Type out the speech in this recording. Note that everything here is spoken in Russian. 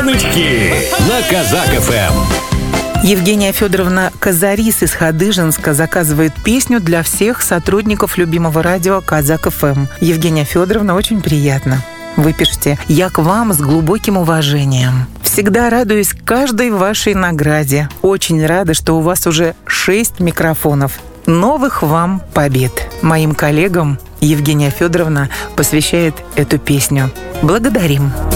Нычки на Казак ФМ. Евгения Федоровна Казарис из Хадыженска заказывает песню для всех сотрудников любимого радио Казак ФМ. Евгения Федоровна, очень приятно. Вы пишете: «Я к вам с глубоким уважением. Всегда радуюсь каждой вашей награде. Очень рада, что у вас уже 6 микрофонов. Новых вам побед». Моим коллегам Евгения Федоровна посвящает эту песню. Благодарим.